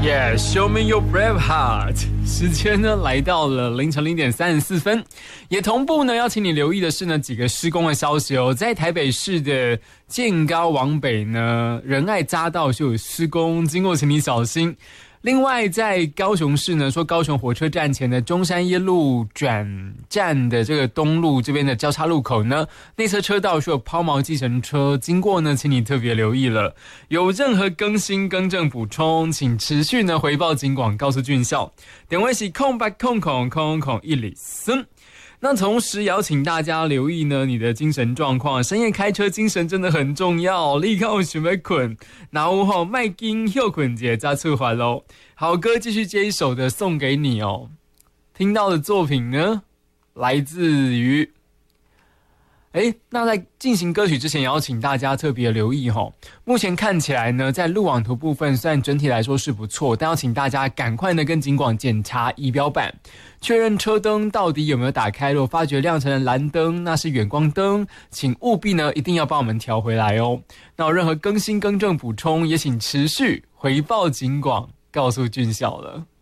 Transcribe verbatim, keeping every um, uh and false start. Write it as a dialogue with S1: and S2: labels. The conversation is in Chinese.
S1: Yeah, show me your brave heart。时间呢来到了凌晨零点三十四分，也同步呢要请你留意的是呢几个施工的消息哦。在台北市的建高往北呢，仁爱匝道就有施工，经过请你小心。另外，在高雄市呢，说高雄火车站前的中山一路转站的这个东路这边的交叉路口呢，内侧车道是有抛锚计程车经过呢，请你特别留意了。有任何更新、更正、补充，请持续呢回报警广，告诉军校。点位是空白空空空空一里森。那同时也要请大家留意呢你的精神状况，深夜开车精神真的很重要，立刻准备困，然后后麦金休困节再出环喽。好歌继续接一首的送给你哦。听到的作品呢来自于诶，那在进行歌曲之前也要请大家特别留意齁。目前看起来呢，在路网图部分虽然整体来说是不错，但要请大家赶快呢跟警广检查仪表板，确认车灯到底有没有打开。如果发觉亮成了蓝灯，那是远光灯，请务必呢一定要帮我们调回来哦。那有任何更新、更正、补充，也请持续回报警广，告诉军校了。